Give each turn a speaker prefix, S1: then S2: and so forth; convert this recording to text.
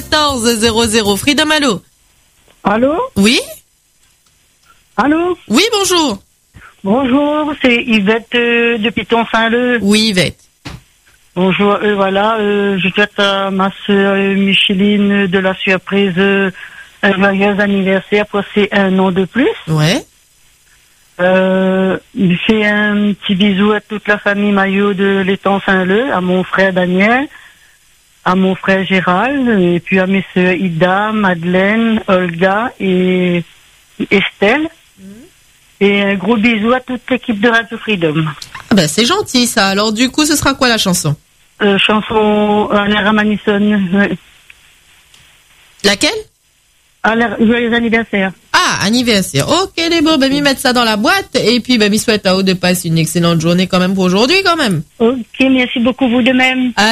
S1: 14 00. Freedom, allô?
S2: Allô?
S1: Oui?
S2: Allô?
S1: Oui, bonjour.
S2: Bonjour, c'est Yvette de Piton-Saint-Leu.
S1: Oui, Yvette.
S2: Bonjour, voilà, je souhaite à ma sœur Micheline de la surprise un joyeux anniversaire pour ses 1 an de plus.
S1: Ouais.
S2: Je fais un petit bisou à toute la famille Maillot de l'étang Saint-Leu, à mon frère Daniel, à mon frère Gérald, et puis à mes sœurs Ida, Madeleine, Olga et Estelle. Et un gros bisou à toute l'équipe de Radio Freedom.
S1: Ah ben, c'est gentil, ça. Alors, du coup, ce sera quoi la chanson?
S2: Chanson à l'air à Manison.
S1: Laquelle?
S2: À l'air, joyeux anniversaire.
S1: Ah, anniversaire. Ok, les beaux, ben, m'y mettre ça dans la boîte. Et puis, ben, m'y souhaite à vous de passer une excellente journée quand même pour aujourd'hui, quand même.
S2: Ok, merci beaucoup, vous de même.